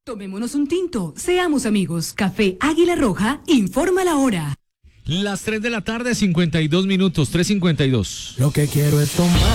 Tomémonos un tinto, seamos amigos. Café Águila Roja informa la hora. Las 3 de la tarde, 52 minutos, 3:52. Lo que quiero es tomar.